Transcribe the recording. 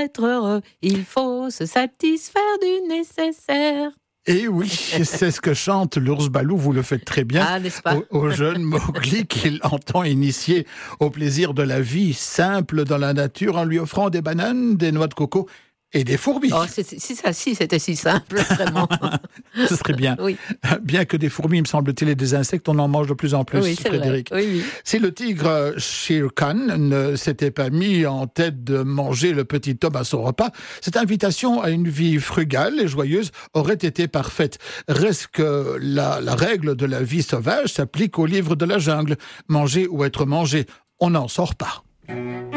être heureux, il faut se satisfaire du nécessaire. Et oui, c'est ce que chante l'ours Balou, vous le faites très bien, Ah, n'est-ce pas ? au jeune Mowgli qu'il entend initier au plaisir de la vie simple dans la nature en lui offrant des bananes, des noix de coco et des fourmis. Oh, si c'était si simple, vraiment. Ce serait bien. Oui. Bien que des fourmis, me semble-t-il, et des insectes, on en mange de plus en plus, Oui, c'est Frédéric. vrai. Oui. Si le tigre Shere Khan ne s'était pas mis en tête de manger le petit homme à son repas, cette invitation à une vie frugale et joyeuse aurait été parfaite. Reste que la règle de la vie sauvage s'applique au livre de la jungle. Manger ou être mangé, on n'en sort pas.